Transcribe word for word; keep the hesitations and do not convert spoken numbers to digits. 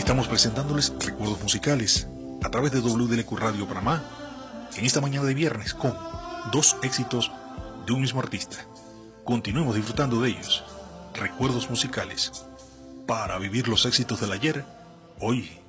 Estamos presentándoles recuerdos musicales a través de W D L Q Radio Panamá en esta mañana de viernes con dos éxitos de un mismo artista. Continuemos disfrutando de ellos. Recuerdos musicales para vivir los éxitos del ayer, hoy